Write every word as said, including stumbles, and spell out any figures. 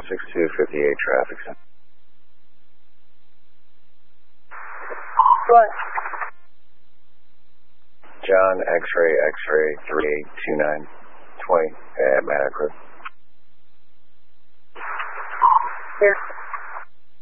six two fifty-eight traffic. What? John, X-ray, X-ray, three eight two nine twenty at Mattock Road. Here.